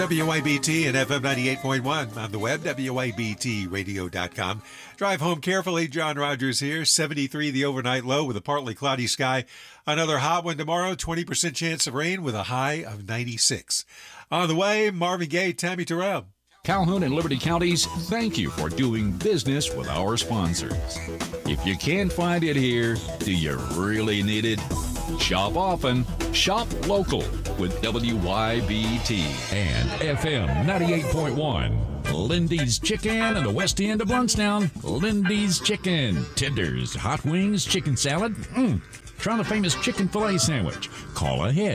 WYBT and FM 98.1 on the web, WYBTradio.com. Drive home carefully. John Rogers here. 73 the overnight low with a partly cloudy sky. Another hot one tomorrow. 20% chance of rain with a high of 96. On the way, Marvin Gaye, Tammy Terrell. Calhoun and Liberty Counties, thank you for doing business with our sponsors. If you can't find it here, do you really need it? Shop often, shop local with WYBT and FM 98.1. Lindy's Chicken in the west end of Blountstown. Lindy's Chicken. Tenders, hot wings, chicken salad. Try the famous chicken filet sandwich. Call ahead.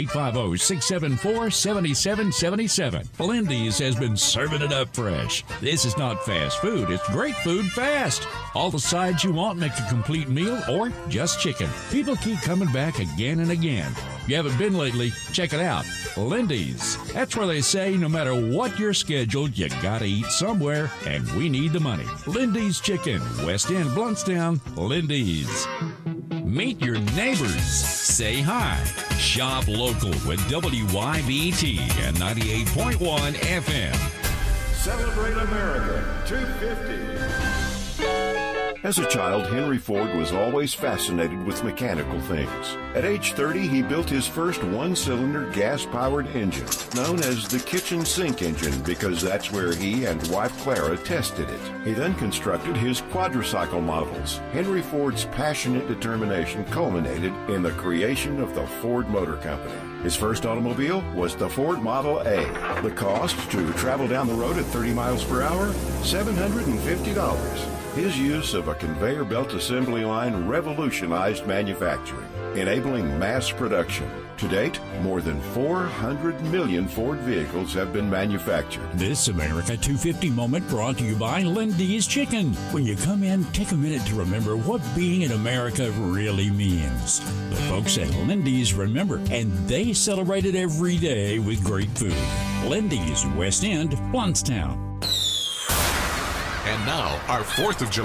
850-674-7777. Lindy's has been serving it up fresh. This is not fast food. It's great food fast. All the sides you want make a complete meal or just chicken. People keep coming back again and again. If you haven't been lately, check it out. Lindy's. That's where they say no matter what your schedule, you gotta eat somewhere, and we need the money. Lindy's Chicken, West End, Blountstown. Lindy's. Meet your neighbors. Say hi. Shop local with WYBT and 98.1 FM. Celebrate America 250. As a child, Henry Ford was always fascinated with mechanical things. At age 30, he built his first one-cylinder gas-powered engine, known as the kitchen sink engine, because that's where he and wife Clara tested it. He then constructed his quadricycle models. Henry Ford's passionate determination culminated in the creation of the Ford Motor Company. His first automobile was the Ford Model A. The cost to travel down the road at 30 miles per hour? $750. His use of a conveyor belt assembly line revolutionized manufacturing, enabling mass production. To date, more than 400 million Ford vehicles have been manufactured. This America 250 moment brought to you by Lindy's Chicken. When you come in, take a minute to remember what being in America really means. The folks at Lindy's remember, and they celebrate it every day with great food. Lindy's, West End, Blountstown. And now, our 4th of July